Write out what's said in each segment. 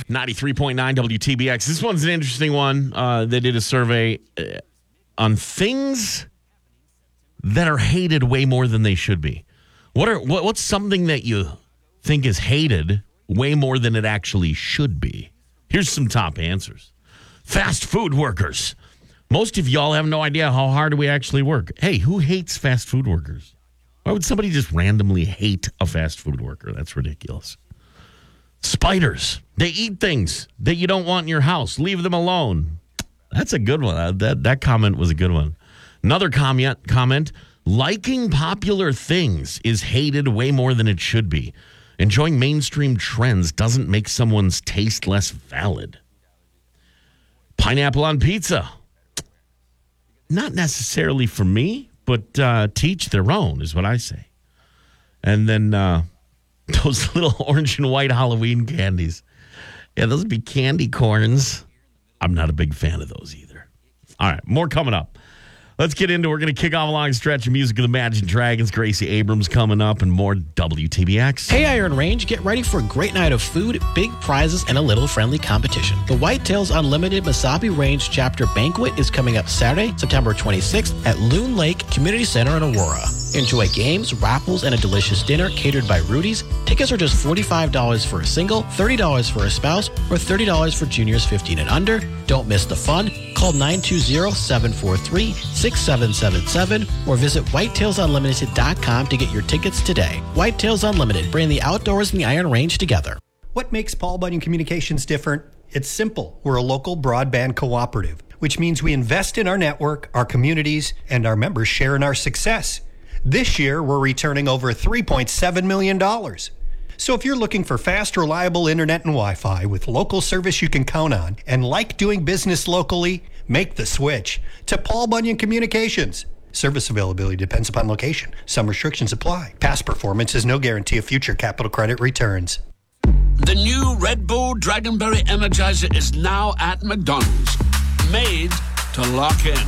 93.9 WTBX. This one's an interesting one. They did a survey on things that are hated way more than they should be. What's something that you think is hated way more than it actually should be? Here's some top answers. Fast food workers. Most of y'all have no idea how hard we actually work. Hey, who hates fast food workers? Why would somebody just randomly hate a fast food worker? That's ridiculous. Spiders. They eat things that you don't want in your house. Leave them alone. That's a good one. That comment was a good one. Another comment, liking popular things is hated way more than it should be. Enjoying mainstream trends doesn't make someone's taste less valid. Pineapple on pizza. Not necessarily for me, but teach their own is what I say. And then those little orange and white Halloween candies. Yeah, those would be candy corns. I'm not a big fan of those either. All right, more coming up. Let's get into it. We're going to kick off a long stretch of music with Imagine Dragons. Gracie Abrams coming up and more WTBX. Hey, Iron Range, get ready for a great night of food, big prizes, and a little friendly competition. The Whitetails Unlimited Mesabi Range Chapter Banquet is coming up Saturday, September 26th at Loon Lake Community Center in Aurora. Enjoy games, raffles, and a delicious dinner catered by Rudy's. Tickets are just $45 for a single, $30 for a spouse, or $30 for juniors 15 and under. Don't miss the fun. Call 920-743-6777 or visit whitetailsunlimited.com to get your tickets today. Whitetails Unlimited, bring the outdoors and the Iron Range together. What makes Paul Bunyan Communications different? It's simple. We're a local broadband cooperative, which means we invest in our network, our communities, and our members share in our success. This year, we're returning over $3.7 million. So if you're looking for fast, reliable internet and Wi-Fi with local service you can count on and like doing business locally, make the switch to Paul Bunyan Communications. Service availability depends upon location. Some restrictions apply. Past performance is no guarantee of future capital credit returns. The new Red Bull Dragonberry Energizer is now at McDonald's. Made to lock in.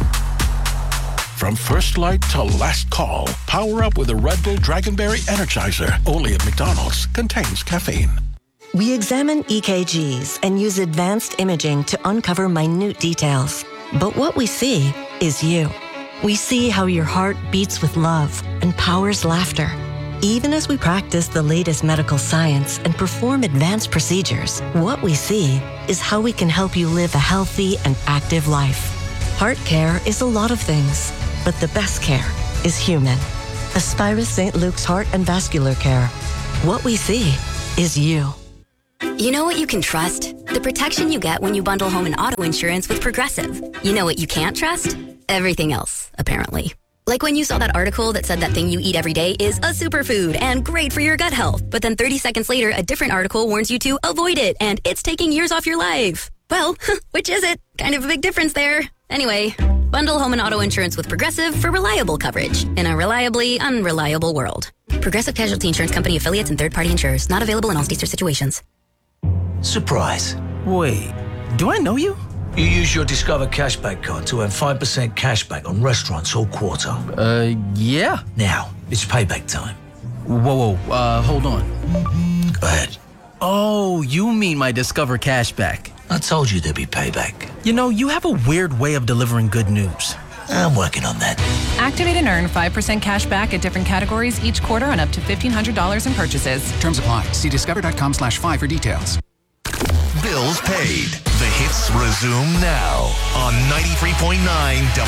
From first light to last call, power up with a Red Bull Dragonberry Energizer. Only at McDonald's. Contains caffeine. We examine EKGs and use advanced imaging to uncover minute details. But what we see is you. We see how your heart beats with love and powers laughter. Even as we practice the latest medical science and perform advanced procedures, what we see is how we can help you live a healthy and active life. Heart care is a lot of things, but the best care is human. Aspirus St. Luke's Heart and Vascular Care. What we see is you. You know what you can trust? The protection you get when you bundle home and auto insurance with Progressive. You know what you can't trust? Everything else, apparently. Like when you saw that article that said that thing you eat every day is a superfood and great for your gut health. But then 30 seconds later, a different article warns you to avoid it and it's taking years off your life. Well, which is it? Kind of a big difference there. Anyway, bundle home and auto insurance with Progressive for reliable coverage in a reliably unreliable world. Progressive Casualty Insurance Company affiliates and third-party insurers. Not available in all states or situations. Surprise. Wait, do I know you? You use your Discover Cashback card to earn 5% cashback on restaurants all quarter. Yeah. Now, it's payback time. Whoa, hold on. Go ahead. Oh, you mean my Discover Cashback. I told you there'd be payback. You know, you have a weird way of delivering good news. I'm working on that. Activate and earn 5% cash back at different categories each quarter on up to $1,500 in purchases. Terms apply. See discover.com/5 for details. Bills paid. The hits resume now on 93.9